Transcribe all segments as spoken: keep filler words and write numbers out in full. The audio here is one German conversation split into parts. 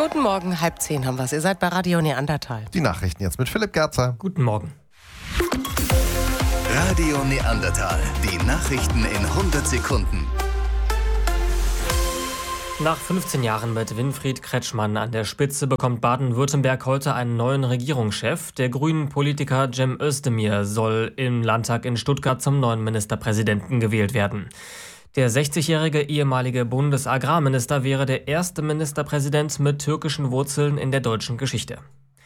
Guten Morgen, halb zehn haben wir es. Ihr seid bei Radio Neandertal. Die Nachrichten jetzt mit Philipp Gerzer. Guten Morgen. Radio Neandertal. Die Nachrichten in hundert Sekunden. Nach fünfzehn Jahren mit Winfried Kretschmann an der Spitze bekommt Baden-Württemberg heute einen neuen Regierungschef. Der Grünen-Politiker Cem Özdemir soll im Landtag in Stuttgart zum neuen Ministerpräsidenten gewählt werden. Der sechzigjährige ehemalige Bundesagrarminister wäre der erste Ministerpräsident mit türkischen Wurzeln in der deutschen Geschichte.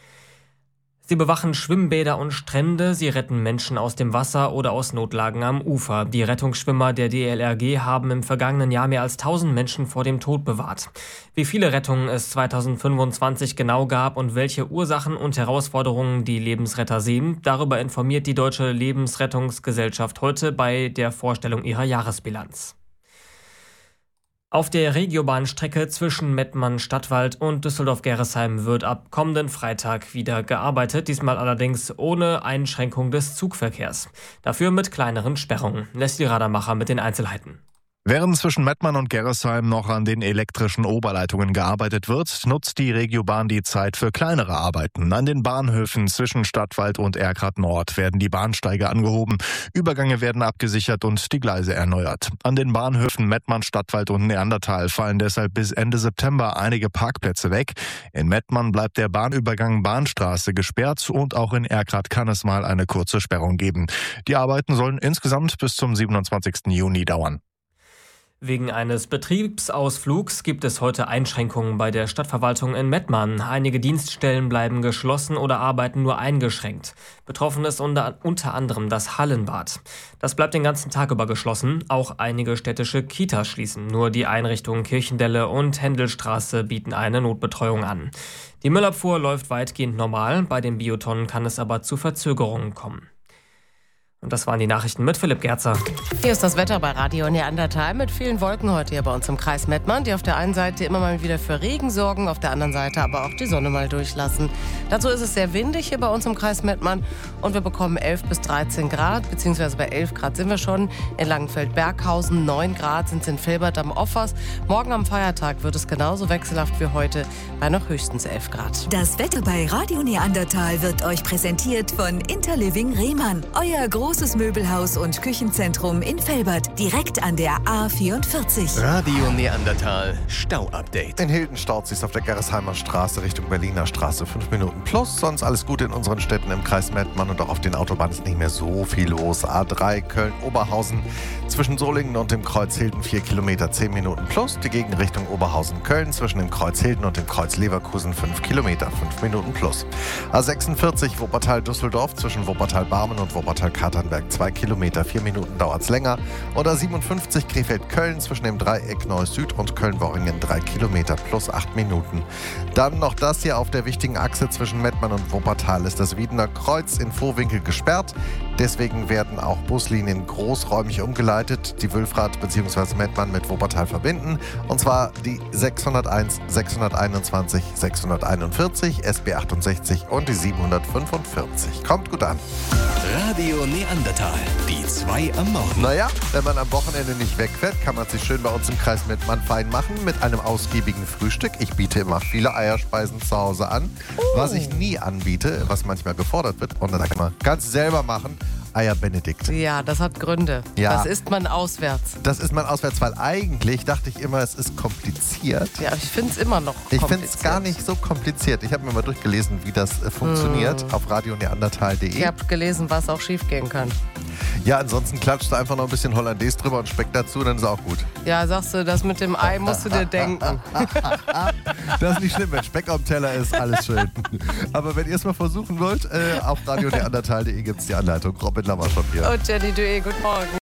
Sie bewachen Schwimmbäder und Strände, sie retten Menschen aus dem Wasser oder aus Notlagen am Ufer. Die Rettungsschwimmer der D L R G haben im vergangenen Jahr mehr als tausend Menschen vor dem Tod bewahrt. Wie viele Rettungen es zweitausendfünfundzwanzig genau gab und welche Ursachen und Herausforderungen die Lebensretter sehen, darüber informiert die Deutsche Lebensrettungsgesellschaft heute bei der Vorstellung ihrer Jahresbilanz. Auf der Regiobahnstrecke zwischen Mettmann-Stadtwald und Düsseldorf-Gerresheim wird ab kommenden Freitag wieder gearbeitet, diesmal allerdings ohne Einschränkung des Zugverkehrs. Dafür mit kleineren Sperrungen. Leslie Radermacher mit den Einzelheiten. Während zwischen Mettmann und Gerresheim noch an den elektrischen Oberleitungen gearbeitet wird, nutzt die Regiobahn die Zeit für kleinere Arbeiten. An den Bahnhöfen zwischen Stadtwald und Erkrath Nord werden die Bahnsteige angehoben, Übergänge werden abgesichert und die Gleise erneuert. An den Bahnhöfen Mettmann, Stadtwald und Neandertal fallen deshalb bis Ende September einige Parkplätze weg. In Mettmann bleibt der Bahnübergang Bahnstraße gesperrt und auch in Erkrath kann es mal eine kurze Sperrung geben. Die Arbeiten sollen insgesamt bis zum siebenundzwanzigsten Juni dauern. Wegen eines Betriebsausflugs gibt es heute Einschränkungen bei der Stadtverwaltung in Mettmann. Einige Dienststellen bleiben geschlossen oder arbeiten nur eingeschränkt. Betroffen ist unter, unter anderem das Hallenbad. Das bleibt den ganzen Tag über geschlossen. Auch einige städtische Kitas schließen. Nur die Einrichtungen Kirchendelle und Händelstraße bieten eine Notbetreuung an. Die Müllabfuhr läuft weitgehend normal. Bei den Biotonnen kann es aber zu Verzögerungen kommen. Und das waren die Nachrichten mit Philipp Gerzer. Hier ist das Wetter bei Radio Neandertal mit vielen Wolken heute hier bei uns im Kreis Mettmann, die auf der einen Seite immer mal wieder für Regen sorgen, auf der anderen Seite aber auch die Sonne mal durchlassen. Dazu ist es sehr windig hier bei uns im Kreis Mettmann und wir bekommen elf bis dreizehn Grad, beziehungsweise bei elf Grad sind wir schon in Langenfeld-Berghausen, neun Grad sind es in Vilbert am Offers. Morgen am Feiertag wird es genauso wechselhaft wie heute bei noch höchstens elf Grad. Das Wetter bei Radio Neandertal wird euch präsentiert von Interliving Rehmann, euer großes Möbelhaus und Küchenzentrum in Vilbert, direkt an der A vierundvierzig. Radio Neandertal Stau-Update. In Hilden staut sich's auf der Gerresheimer Straße Richtung Berliner Straße. Fünf Minuten plus. Sonst alles gut in unseren Städten im Kreis Mettmann und auch auf den Autobahnen ist nicht mehr so viel los. A drei Köln-Oberhausen zwischen Solingen und dem Kreuz Hilden vier Kilometer, zehn Minuten plus. Die Gegenrichtung Oberhausen-Köln zwischen dem Kreuz Hilden und dem Kreuz Leverkusen fünf Kilometer, fünf Minuten plus. A sechsundvierzig Wuppertal-Düsseldorf zwischen Wuppertal-Barmen und Wuppertal-Katernberg zwei Kilometer, vier Minuten dauert's länger. Oder siebenundfünfzig Krefeld-Köln zwischen dem Dreieck Neuss-Süd und Köln-Worringen drei Kilometer plus acht Minuten. Dann noch das hier auf der wichtigen Achse zwischen Mettmann und Wuppertal ist das Wiedener Kreuz in Vohwinkel gesperrt. Deswegen werden auch Buslinien großräumig umgeleitet, die Wülfrath bzw. Mettmann mit Wuppertal verbinden. Und zwar die sechshunderteins, sechshunderteinundzwanzig, sechshunderteinundvierzig, S B achtundsechzig und die siebenhundertfünfundvierzig. Kommt gut an. Radio Neandertal, die zwei am Morgen. Naja, wenn man am Wochenende nicht wegfährt, kann man sich schön bei uns im Kreis Mettmann fein machen mit einem ausgiebigen Frühstück. Ich biete immer viele Eierspeisen zu Hause an. Oh. Was ich nie anbiete, was manchmal gefordert wird, und dann kann man ganz selber machen, Eier Benedikt. Ja, das hat Gründe. Ja. Das isst man auswärts. Das ist man auswärts, weil eigentlich dachte ich immer, es ist kompliziert. Ja, ich finde es immer noch kompliziert. Ich finde es gar nicht so kompliziert. Ich habe mir mal durchgelesen, wie das äh, funktioniert mm. auf radio neandertal punkt de. Ich habe gelesen, was auch schief gehen kann. Ja, ansonsten klatscht du einfach noch ein bisschen Hollandaise drüber und Speck dazu, dann ist auch gut. Ja, sagst du, das mit dem Ei musst du dir denken. Das ist nicht schlimm, wenn Speck am Teller ist, alles schön. Aber wenn ihr es mal versuchen wollt, äh, auf radio neandertal punkt de gibt es die Anleitung. Robin Lammer schon hier. Und Jenny Due, guten Morgen.